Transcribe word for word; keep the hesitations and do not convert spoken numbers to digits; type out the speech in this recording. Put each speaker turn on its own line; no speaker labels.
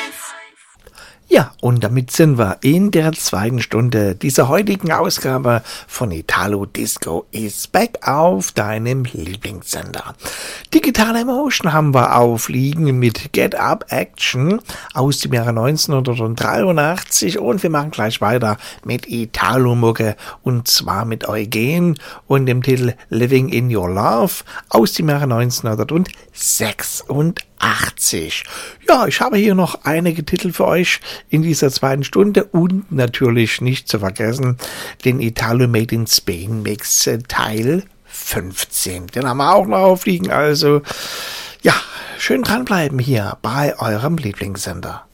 Ja, und damit sind wir in der zweiten Stunde dieser heutigen Ausgabe von Italo Disco is back auf deinem Lieblingssender. Digital Emotion haben wir aufliegen mit Get Up Action aus dem Jahre neunzehnhundertdreiundachtzig und wir machen gleich weiter mit Italo-Mucke und zwar mit Eugen und dem Titel Living in Your Love aus dem Jahre neunzehnhundertsechsundachtzig. Ja, ich habe hier noch einige Titel für euch in dieser zweiten Stunde und natürlich nicht zu vergessen den Italo Made in Spain Mix Teil fünfzehn. Den haben wir auch noch aufliegen, also ja, schön dranbleiben hier bei eurem Lieblingssender.